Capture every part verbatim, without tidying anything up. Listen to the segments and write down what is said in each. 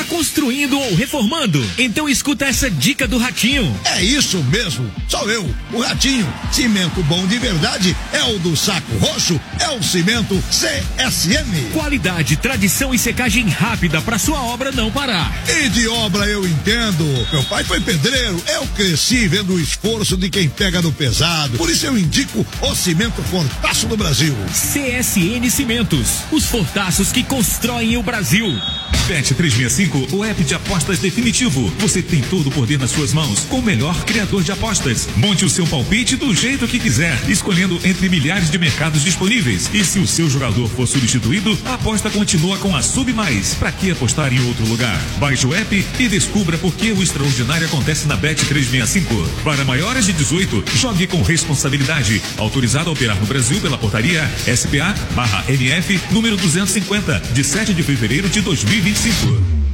construindo ou reformando? Então escuta essa dica do Ratinho. É isso mesmo, sou eu, o Ratinho. Cimento bom de verdade é o do Saco Roxo, é o cimento C S M. Qualidade, tradição e secagem rápida para sua obra não parar. E de obra eu entendo. Meu pai foi pedreiro, eu cresci vendo o esforço de quem pega no pesado. Por isso eu indico o cimento Fortaço do Brasil. C S N Cimentos, os fortaços que constroem o Brasil. Bet trezentos e sessenta e cinco, o app de apostas definitivo. Você tem todo o poder nas suas mãos, com o melhor criador de apostas. Monte o seu palpite do jeito que quiser, escolhendo entre milhares de mercados disponíveis. E se o seu jogador for substituído, a aposta continua com a Sub Mais. Pra que apostar em outro lugar? Baixe o app e descubra por que o extraordinário acontece na Bet trezentos e sessenta e cinco. Para maiores de dezoito, jogue com responsabilidade. Autorizado a operar no Brasil pela portaria S P A barra N F número duzentos e cinquenta, de sete de fevereiro de dois mil e vinte e cinco.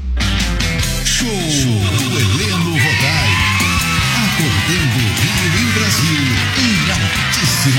Show, Show do Heleno Rodai. Acordando Rio e Brasil em altíssimo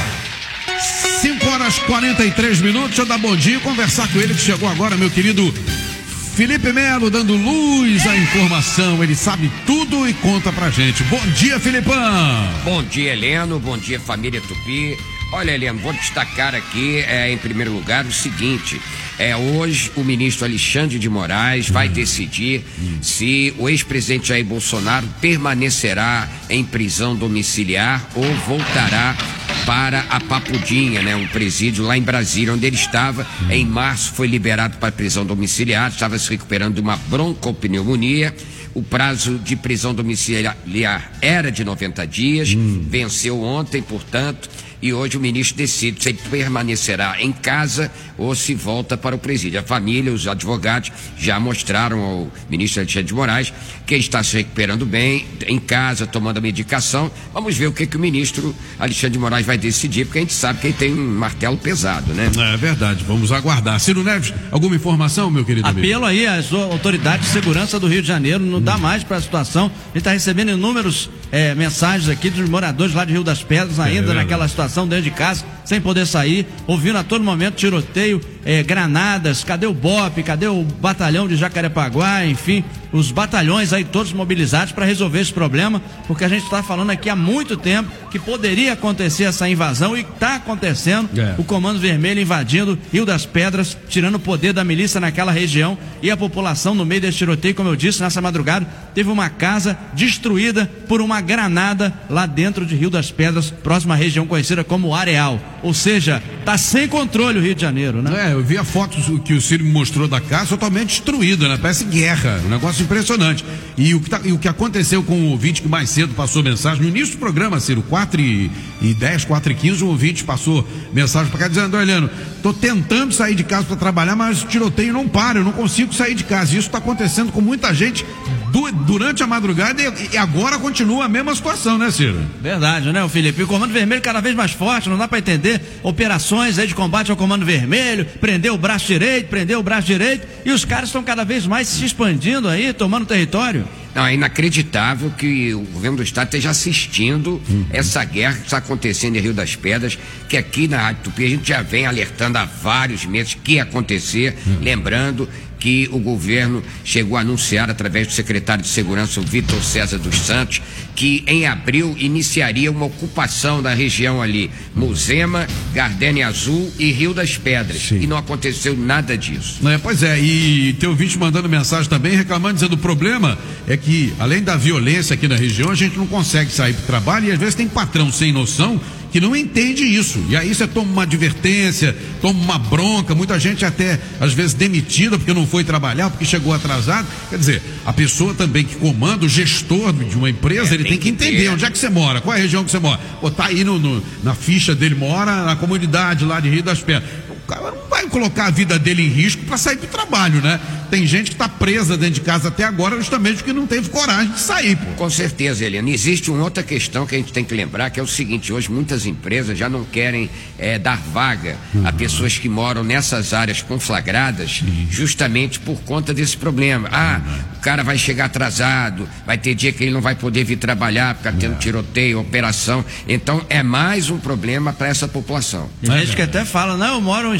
astral. cinco horas e quarenta e três minutos. Deixa eu dar bom dia e conversar com ele que chegou agora, meu querido Felipe Melo, dando luz à informação. Ele sabe tudo e conta pra gente. Bom dia, Filipão. Bom dia, Heleno. Bom dia, família Tupi. Olha, Heleno, vou destacar aqui, é, em primeiro lugar, o seguinte. É, hoje o ministro Alexandre de Moraes vai hum. decidir hum. se o ex-presidente Jair Bolsonaro permanecerá em prisão domiciliar ou voltará para a Papudinha, né? Um presídio lá em Brasília, onde ele estava. Hum. Em março foi liberado para prisão domiciliar, estava se recuperando de uma broncopneumonia. O prazo de prisão domiciliar era de noventa dias, hum. venceu ontem, portanto, e hoje o ministro decide se ele permanecerá em casa ou se volta para o presídio. A família, os advogados já mostraram ao ministro Alexandre de Moraes que ele está se recuperando bem, em casa, tomando a medicação. Vamos ver o que, que o ministro Alexandre de Moraes vai decidir, porque a gente sabe que ele tem um martelo pesado, né? É verdade, vamos aguardar. Ciro Neves, alguma informação, meu querido amigo? Apelo aí às autoridades de segurança do Rio de Janeiro, não hum. dá mais para a situação. A gente está recebendo inúmeros é, mensagens aqui dos moradores lá de Rio das Pedras, ainda é naquela situação dentro de casa, sem poder sair, ouvindo a todo momento tiroteio, eh, granadas, cadê o B O P, cadê o batalhão de Jacarepaguá, enfim, os batalhões aí todos mobilizados para resolver esse problema, porque a gente está falando aqui há muito tempo que poderia acontecer essa invasão e está acontecendo, é. o Comando Vermelho invadindo Rio das Pedras, tirando o poder da milícia naquela região, e a população no meio desse tiroteio, como eu disse, nessa madrugada, teve uma casa destruída por uma granada lá dentro de Rio das Pedras, próxima à região conhecida como Areal, ou seja, tá sem controle o Rio de Janeiro, né? É, eu vi a foto que o Ciro me mostrou da casa totalmente destruída, né? Parece guerra, um negócio impressionante. E o que, tá, e o que aconteceu com o ouvinte que mais cedo passou mensagem, no início do programa, Ciro, quatro e dez, quatro e quinze, o ouvinte passou mensagem pra cá dizendo: Heleno, tô tentando sair de casa para trabalhar, mas o tiroteio não para, eu não consigo sair de casa. Isso tá acontecendo com muita gente du, durante a madrugada e, e agora continua a mesma situação, né, Ciro? Verdade, né, o Felipe? O Comando Vermelho cada vez mais forte, não dá para entender, operações aí de combate ao Comando Vermelho, prender o braço direito, prender o braço direito, e os caras estão cada vez mais se expandindo aí, tomando território. Não, é inacreditável que o governo do estado esteja assistindo uhum. essa guerra que está acontecendo em Rio das Pedras, que aqui na Rádio Tupi a gente já vem alertando há vários meses que ia acontecer, uhum. lembrando que o governo chegou a anunciar através do secretário de Segurança, o Vitor César dos Santos, que em abril iniciaria uma ocupação da região ali, Muzema, Gardenia Azul e Rio das Pedras. Sim. E não aconteceu nada disso. É, pois é, e tem ouvinte mandando mensagem também, reclamando, dizendo: o problema é que, além da violência aqui na região, a gente não consegue sair para o trabalho e às vezes tem patrão sem noção que não entende isso, e aí você toma uma advertência, toma uma bronca, muita gente até às vezes demitida porque não foi trabalhar, porque chegou atrasado. Quer dizer, a pessoa também que comanda, o gestor de uma empresa, é, ele tem, tem que entender ter. Onde é que você mora, qual é a região que você mora. Pô, tá aí no, no, na ficha dele, mora na comunidade lá de Rio das Pedras. O cara não vai colocar a vida dele em risco para sair pro trabalho, né? Tem gente que está presa dentro de casa até agora justamente porque não teve coragem de sair, pô. Com certeza, Helena. Existe uma outra questão que a gente tem que lembrar, que é o seguinte: hoje muitas empresas já não querem é, dar vaga uhum. a pessoas que moram nessas áreas conflagradas, uhum. justamente por conta desse problema. Ah, uhum. o cara vai chegar atrasado, vai ter dia que ele não vai poder vir trabalhar, porque está tendo tiroteio, operação. Então é mais um problema para essa população. Tem gente que até fala: não, eu moro em Jacarepaguá.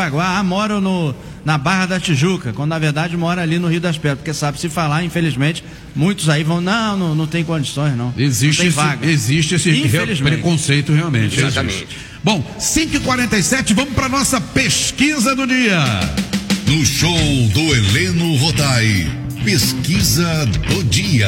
Jacarepaguá, ah, moro no, na Barra da Tijuca, quando na verdade mora ali no Rio das Pedras, porque sabe se falar, infelizmente, muitos aí vão, não, não, não tem condições, não. Existe não tem esse, vaga. Existe esse preconceito realmente. Exatamente. Existe. Bom, cinco e quarenta e sete, vamos para nossa pesquisa do dia. No show do Heleno Rotai, pesquisa do dia.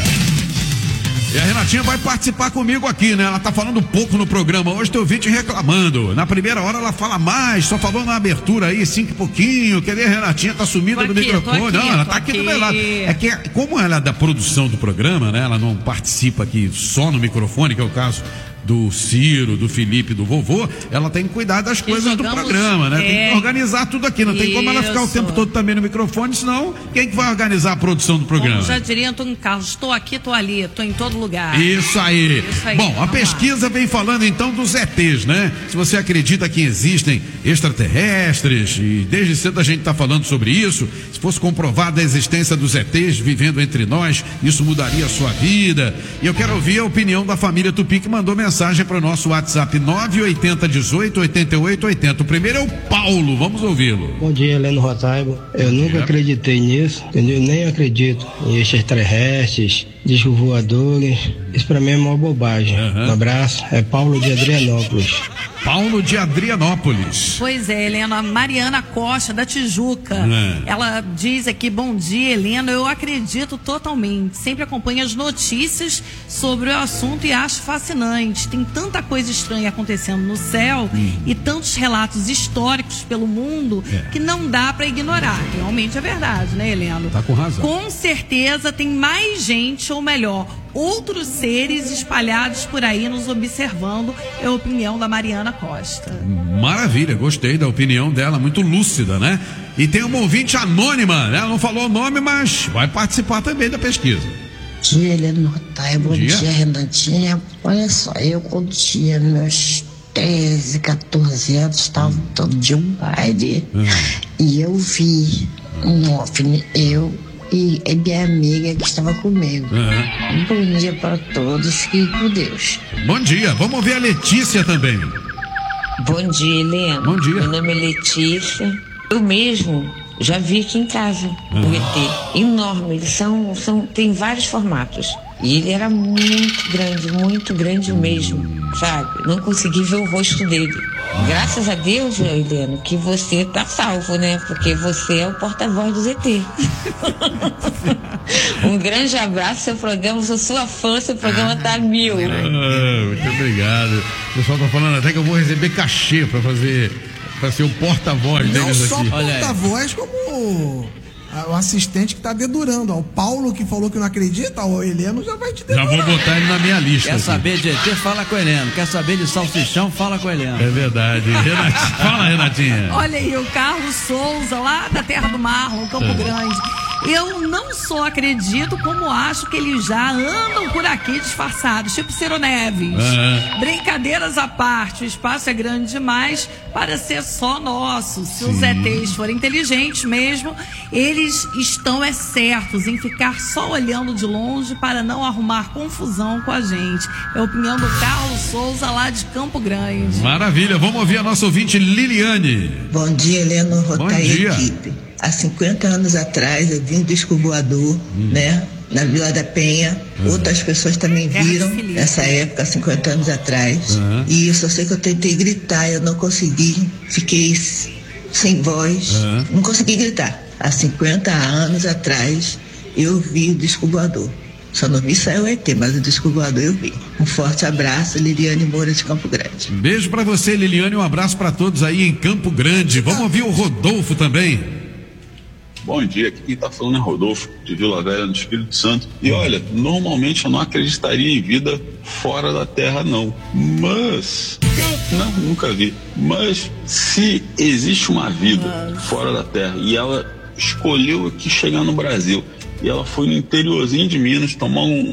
E a Renatinha vai participar comigo aqui, né? Ela tá falando pouco no programa. Hoje tem ouvinte reclamando. Na primeira hora ela fala mais, só falou na abertura aí, cinco e pouquinho. Cadê a Renatinha? Tá sumida Tô do aqui, microfone. tô aqui, não, ela tô tá aqui, aqui. do meu lado. É que, como ela é da produção do programa, né? Ela não participa aqui só no microfone, que é o caso do Ciro, do Felipe, do vovô, ela tem que cuidar das coisas jogamos, do programa, né? é, Tem que organizar tudo aqui, não tem como ela ficar o isso. tempo todo também no microfone, senão quem que vai organizar a produção do programa? Como já diria Antônio Carlos, estou aqui, estou ali, estou em todo lugar. Isso aí. Isso aí, Bom, a vamos pesquisa vem falando então dos E Tês, né? Se você acredita que existem extraterrestres, e desde cedo a gente está falando sobre isso, se fosse comprovada a existência dos E Tês vivendo entre nós, isso mudaria a sua vida. E eu quero ouvir a opinião da família Tupi, que mandou mensagem para o nosso WhatsApp nove oito zero um oito, oito oito oito zero. O primeiro é o Paulo, vamos ouvi-lo. Bom dia, Heleno Rotaibo. Eu nunca acreditei nisso, entendeu? Nem acredito em extraterrestres, discos voadores. Isso pra mim é uma bobagem. Uhum. Um abraço, é Paulo de Adrianópolis. Paulo de Adrianópolis. Pois é, Helena, Mariana Costa, da Tijuca. É. Ela diz aqui, bom dia, Helena, eu acredito totalmente. Sempre acompanho as notícias sobre o assunto e acho fascinante. Tem tanta coisa estranha acontecendo no céu hum. e tantos relatos históricos pelo mundo é. que não dá para ignorar. Realmente é verdade, né, Helena? Tá com razão. Com certeza tem mais gente, ou melhor, outros seres espalhados por aí nos observando. É a opinião da Mariana Costa. Maravilha, gostei da opinião dela, muito lúcida, né? E tem uma ouvinte anônima, né? Ela não falou o nome, mas vai participar também da pesquisa. Bom dia, Heleno Rotai, bom dia, dia Renatinha. Olha só, eu quando tinha meus treze, quatorze anos, estava hum. todo dia um baile hum. e eu vi um OVNI, eu e a minha amiga que estava comigo. Uhum. Bom dia para todos, fiquem com Deus. Bom dia, vamos ver a Letícia também. Bom dia, Helena. Bom dia. Meu nome é Letícia. Eu mesmo já vi aqui em casa uhum. o E T. Enorme, eles são, são, tem vários formatos. E ele era muito grande, muito grande mesmo, sabe? Não consegui ver o rosto dele. Graças a Deus, Helena, que você tá salvo, né? Porque você é o porta-voz do Z T. Um grande abraço, seu programa, sou sua fã, seu programa tá mil. Ah, muito obrigado. O pessoal tá falando até que eu vou receber cachê pra fazer, pra ser o porta-voz deles aqui. Não só porta-voz, como o assistente que tá dedurando, ó, o Paulo que falou que não acredita, o Heleno já vai te dedurar. Já vou botar ele na minha lista. Quer aqui. saber de E T? Fala com o Heleno. Quer saber de salsichão? Fala com o Heleno. É verdade. Renatinha, fala, Renatinha. Olha aí, o Carlos Souza, lá da Terra do Marlon, Campo é. Grande. Eu não só acredito, como acho que eles já andam por aqui disfarçados, tipo Ciro Neves. Uhum. Brincadeiras à parte, o espaço é grande demais para ser só nosso. Se Sim. os E Tês forem inteligentes mesmo, eles estão é certos em ficar só olhando de longe para não arrumar confusão com a gente. É a opinião do Carlos Souza, lá de Campo Grande. Maravilha, vamos ouvir a nossa ouvinte Liliane. Bom dia, Heleno Rotai e equipe. Há cinquenta anos atrás eu vi um disco voador, hum. né? Na Vila da Penha. Uhum. Outras pessoas também viram nessa época, há cinquenta anos atrás. Uhum. E eu só sei que eu tentei gritar, eu não consegui. Fiquei sem voz. Uhum. Não consegui gritar. Há cinquenta anos atrás eu vi o disco voador. Só não vi sair o E T, mas o disco voador eu vi. Um forte abraço, Liliane Moura de Campo Grande. Um beijo pra você, Liliane, um abraço pra todos aí em Campo Grande. Vamos ouvir o Rodolfo também. Bom dia, aqui quem tá falando é Rodolfo, de Vila Velha, no Espírito Santo. E olha, normalmente eu não acreditaria em vida fora da Terra, não. Mas, não, nunca vi. Mas, se existe uma vida fora da Terra e ela escolheu aqui chegar no Brasil, e ela foi no interiorzinho de Minas tomar um,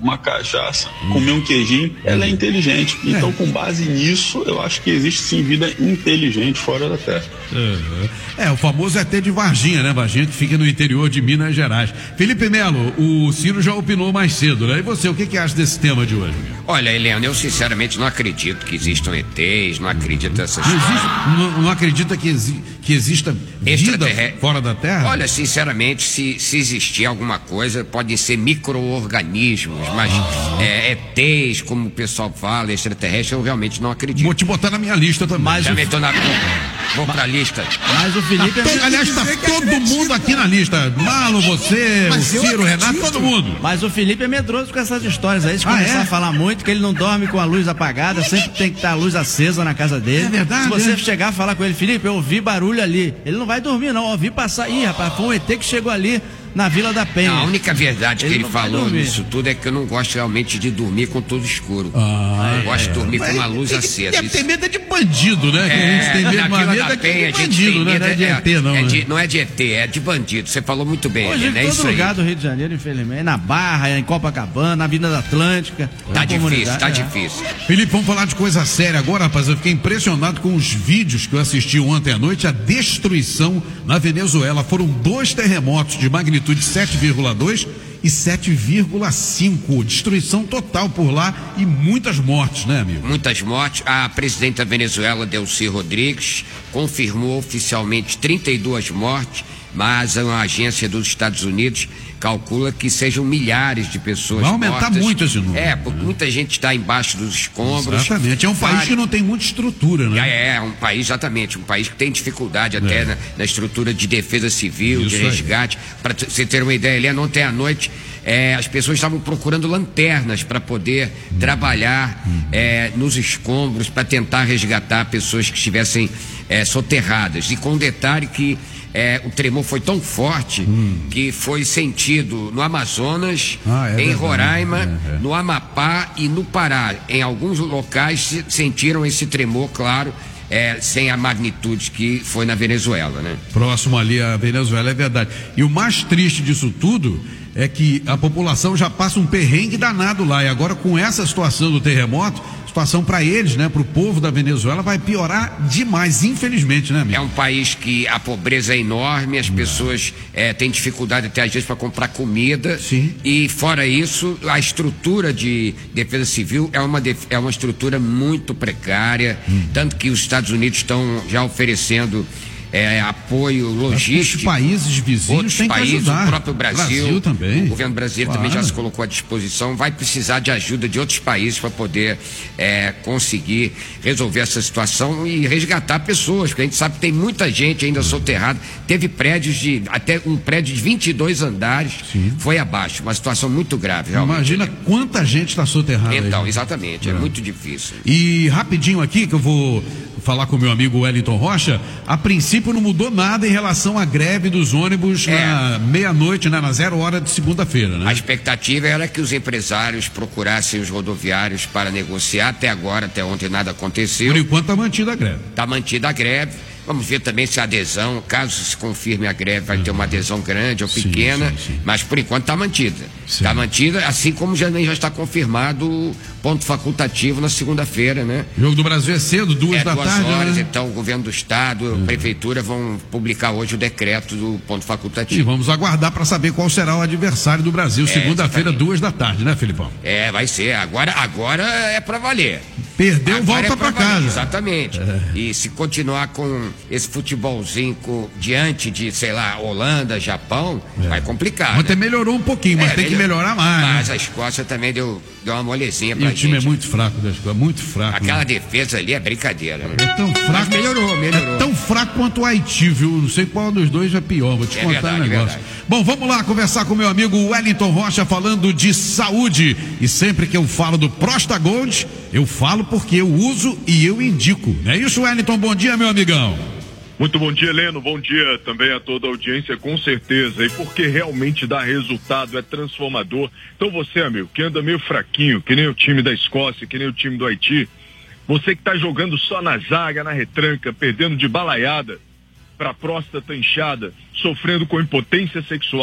uma cachaça, comer um queijinho, ela é inteligente. Então, é. com base nisso, eu acho que existe sim vida inteligente fora da Terra. Uhum. É, o famoso E T de Varginha, né? Varginha que fica no interior de Minas Gerais. Felipe Melo, o Ciro já opinou mais cedo, né? E você, o que, que acha desse tema de hoje? Olha, Heleno, eu sinceramente não acredito que existam E Tês, não acredito nessas não, coisas. Não, não acredita que, exi, que exista vida fora da Terra? Olha, sinceramente, se, se existir alguma coisa, podem ser micro-organismos, mas ah. é, E Tês, como o pessoal fala, extraterrestre, eu realmente não acredito. Vou te botar na minha lista também. Mas também tô na... Vou pra lista. Mas o Felipe... Tá todo, aliás, tá todo mundo aqui na lista. Malo, você, mas o Ciro, o Renato, todo mundo. Mas o Felipe é medroso com essas histórias aí. Se ah, começar é? a falar muito, que ele não dorme com a luz apagada, sempre tem que estar a luz acesa na casa dele. É verdade. Se você é. chegar e falar com ele, Felipe, eu ouvi barulho ali. Ele não vai dormir, não. Eu ouvi passar. Ih, rapaz, foi um E T que chegou ali na Vila da Penha. Não, a única verdade ele que ele falou nisso tudo é que eu não gosto realmente de dormir com tudo escuro. Ah, eu gosto é. de dormir Mas com uma luz tem, acesa. Deve ter medo de bandido, né? Que É, a gente tem medo, na Vila da é Penha, de bandido, né? Não é de E T, não. É né? de, não é de E T, é de bandido. Você falou muito bem, Hoje, né? em É todo isso lugar aí. do Rio de Janeiro, infelizmente, na Barra, em Copacabana, na Avenida Atlântica. Tá difícil, tá é. difícil. Felipe, vamos falar de coisa séria agora, rapaz. Eu fiquei impressionado com os vídeos que eu assisti ontem à noite. A destruição na Venezuela. Foram dois terremotos de magnitude sete vírgula dois e sete vírgula cinco. Destruição total por lá e muitas mortes, né, amigo? Muitas mortes. A presidente da Venezuela, Delcy Rodrigues, confirmou oficialmente trinta e duas mortes, mas a agência dos Estados Unidos calcula que sejam milhares de pessoas mortas. Vai aumentar mortas. muito esse número. É, porque muita gente está embaixo dos escombros. Exatamente. É um país que não tem muita estrutura, né? É, é um país, exatamente, um país que tem dificuldade até é. na, na estrutura de defesa civil, Isso de resgate. Para você ter uma ideia, ali ontem à noite é, as pessoas estavam procurando lanternas para poder hum. trabalhar hum. É, nos escombros, para tentar resgatar pessoas que estivessem é, soterradas. E com um detalhe que É, o tremor foi tão forte hum. que foi sentido no Amazonas, ah, é em verdade. Roraima, é, é. no Amapá e no Pará. Em alguns locais sentiram esse tremor, claro, é, sem a magnitude que foi na Venezuela, né? Próximo ali a Venezuela, é verdade. E o mais triste disso tudo é que a população já passa um perrengue danado lá. E agora, com essa situação do terremoto, situação para eles, né, para o povo da Venezuela, vai piorar demais, infelizmente, né, amigo? É um país que a pobreza é enorme, as pessoas é, têm dificuldade até às vezes para comprar comida. Sim. E fora isso, a estrutura de defesa civil é uma, def, é uma estrutura muito precária, hum. tanto que os Estados Unidos estão já oferecendo É, apoio logístico. Os países vizinhos outros têm países, que ajudar. o próprio Brasil, Brasil também. o governo brasileiro claro. também já se colocou à disposição, vai precisar de ajuda de outros países para poder é, conseguir resolver essa situação e resgatar pessoas, porque a gente sabe que tem muita gente ainda soterrada, teve prédios de, até um prédio de vinte e dois andares, Sim. foi abaixo, uma situação muito grave, realmente. Imagina quanta gente está soterrada. Então, aí. exatamente, é. é muito difícil. E rapidinho aqui, que eu vou falar com o meu amigo Wellington Rocha, a princípio não mudou nada em relação à greve dos ônibus é. na meia-noite, né, na zero hora de segunda-feira, né? A expectativa era que os empresários procurassem os rodoviários para negociar. Até agora, até ontem nada aconteceu. Por enquanto está mantida a greve. Está mantida a greve. Vamos ver também se a adesão, caso se confirme a greve, vai ter uma adesão grande ou pequena, sim, sim, sim. mas por enquanto está mantida. Está mantida, assim como já, já está confirmado o ponto facultativo na segunda-feira, né? O Jogo do Brasil é cedo, duas é, da duas tarde. horas, né? Então o governo do estado, a uhum. prefeitura vão publicar hoje o decreto do ponto facultativo. E vamos aguardar para saber qual será o adversário do Brasil, é, segunda-feira, duas da tarde, né, Filipão? É, vai ser. Agora, agora é para valer. Perdeu, agora volta é para casa. Exatamente. É. E se continuar com esse futebolzinho com, diante de, sei lá, Holanda, Japão, é. vai complicar. Ontem né? melhorou um pouquinho, mas é, tem melhor... que melhorar mais. Mas né? a Escócia também deu, deu uma molezinha pra e gente. O time é muito fraco da Escócia, muito fraco. Aquela né? defesa ali é brincadeira. Né? É tão fraco. Mas melhorou, melhorou. É tão fraco quanto o Haiti, viu? Não sei qual dos dois é pior, vou te é contar verdade, um negócio. É Bom, vamos lá conversar com meu amigo Wellington Rocha, falando de saúde. E sempre que eu falo do Prostagold, eu falo porque eu uso e eu indico. Não é isso, Wellington? Bom dia, meu amigão. Muito bom dia, Heleno. Bom dia também a toda a audiência, com certeza. E porque realmente dá resultado, é transformador. Então você, amigo, que anda meio fraquinho, que nem o time da Escócia, que nem o time do Haiti, você que tá jogando só na zaga, na retranca, perdendo de balaiada pra próstata inchada, sofrendo com impotência sexual,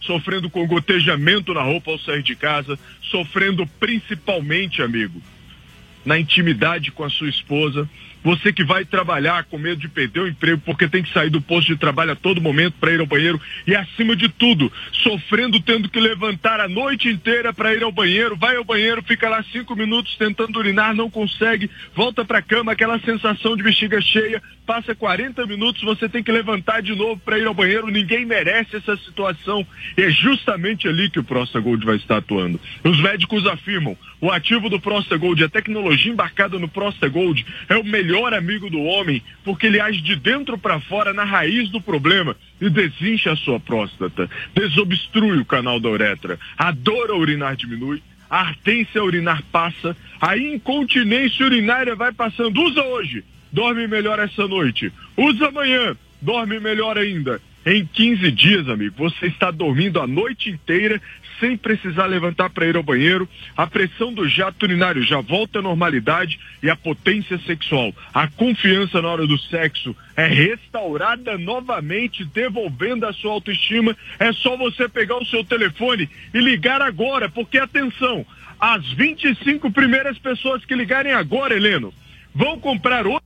sofrendo com gotejamento na roupa ao sair de casa, sofrendo principalmente, amigo, na intimidade com a sua esposa. Você que vai trabalhar com medo de perder o emprego porque tem que sair do posto de trabalho a todo momento para ir ao banheiro e, acima de tudo, sofrendo tendo que levantar a noite inteira para ir ao banheiro, vai ao banheiro, fica lá cinco minutos tentando urinar, não consegue, volta para a cama, aquela sensação de bexiga cheia, passa quarenta minutos, você tem que levantar de novo para ir ao banheiro, ninguém merece essa situação. E é justamente ali que o ProstaGold vai estar atuando. Os médicos afirmam, o ativo do ProstaGold, a tecnologia embarcada no ProstaGold é o melhor melhor amigo do homem, porque ele age de dentro para fora na raiz do problema e desincha a sua próstata, desobstrui o canal da uretra, a dor a urinar diminui, a ardência a urinar passa, a incontinência urinária vai passando. Usa hoje, dorme melhor essa noite. Usa amanhã, dorme melhor ainda. Em quinze dias, amigo, você está dormindo a noite inteira sem precisar levantar para ir ao banheiro, a pressão do jato urinário já volta à normalidade e a potência sexual, a confiança na hora do sexo é restaurada novamente, devolvendo a sua autoestima. É só você pegar o seu telefone e ligar agora, porque atenção, as vinte e cinco primeiras pessoas que ligarem agora, Heleno, vão comprar hoje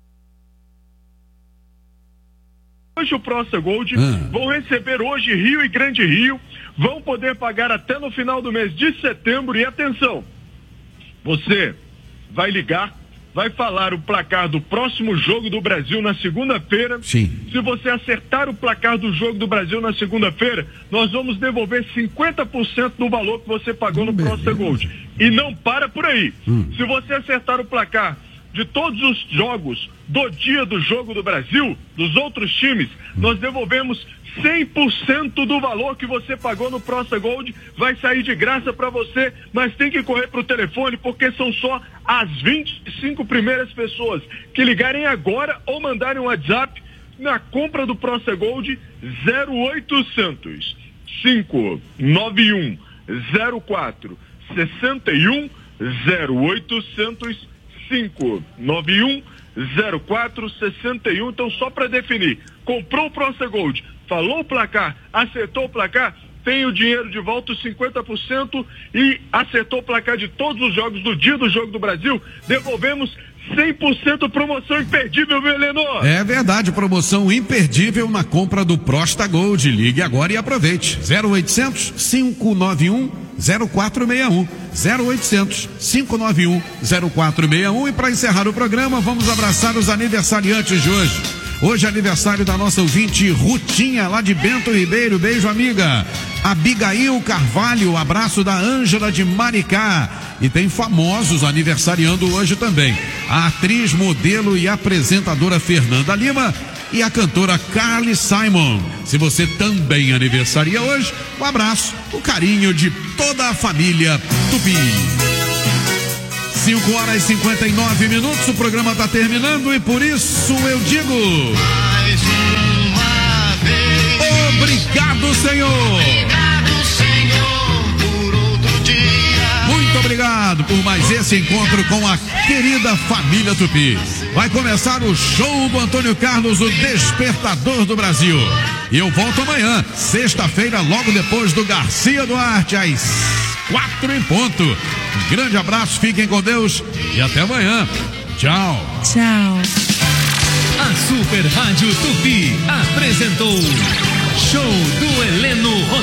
Hoje o ProstaGold, ah. vão receber hoje Rio e Grande Rio, vão poder pagar até no final do mês de setembro. E atenção, você vai ligar, vai falar o placar do próximo jogo do Brasil na segunda-feira. Sim. Se você acertar o placar do jogo do Brasil na segunda-feira, nós vamos devolver cinquenta por cento do valor que você pagou no ProstaGold. E não para por aí. Hum. Se você acertar o placar de todos os jogos do dia do jogo do Brasil, dos outros times, nós devolvemos cem por cento do valor que você pagou no ProstaGold, vai sair de graça para você, mas tem que correr pro telefone, porque são só as vinte e cinco primeiras pessoas que ligarem agora ou mandarem um WhatsApp na compra do ProstaGold. Zero oitocentos, cinco nove um, zero quatro, seis um, zero oitocentos, cinco nove um, zero quatro seis um. Então, só para definir, comprou o ProstaGold, falou o placar, acertou o placar, tem o dinheiro de volta, os cinquenta por cento, e acertou o placar de todos os jogos do dia do jogo do Brasil, devolvemos cem por cento. Promoção imperdível, meu Heleno. É verdade, promoção imperdível na compra do ProstaGold. Ligue agora e aproveite. zero oitocentos, cinco nove um, zero quatro seis um. zero oitocentos, cinco nove um, zero quatro seis um. E para encerrar o programa, vamos abraçar os aniversariantes de hoje. Hoje é aniversário da nossa ouvinte Rutinha, lá de Bento Ribeiro. Beijo, amiga. Abigail Carvalho, abraço da Ângela de Maricá. E tem famosos aniversariando hoje também. A atriz, modelo e apresentadora Fernanda Lima e a cantora Carly Simon. Se você também aniversaria hoje, um abraço, o carinho de toda a família Tupi. cinco horas e cinquenta e nove minutos, o programa está terminando e por isso eu digo: mais uma vez, obrigado, Senhor. Obrigado, Senhor, por outro dia. Muito obrigado por mais esse encontro com a querida família Tupi. Vai começar o show do Antônio Carlos, o Despertador do Brasil. E eu volto amanhã, sexta-feira, logo depois do Garcia Duarte, às quatro em ponto. Um grande abraço, fiquem com Deus e até amanhã. Tchau. Tchau. A Super Rádio Tupi apresentou Show do Heleno